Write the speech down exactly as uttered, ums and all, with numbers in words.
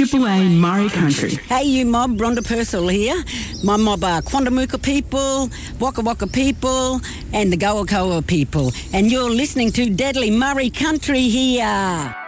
Triple A Murray Country. Hey, you mob, Rhonda Purcell here. My mob are Quandamooka people, Waka Waka people, and the Goa Koa people. And you're listening to Deadly Murray Country here.